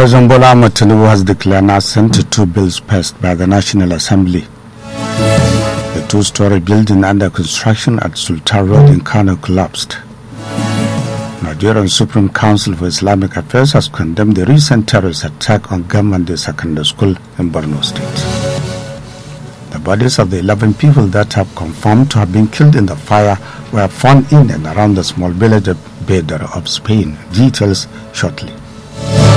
President Bola Ahmed Tinubu has declared assent to 2 bills passed by the National Assembly. The 2-story building under construction at Sultan Road in Kano collapsed. Nigerian Supreme Council for Islamic Affairs has condemned the recent terrorist attack on Gamande Secondary School in Borno State. The bodies of the 11 people that have confirmed to have been killed in the fire were found in and around the small village of Bedar of Spain. Details shortly.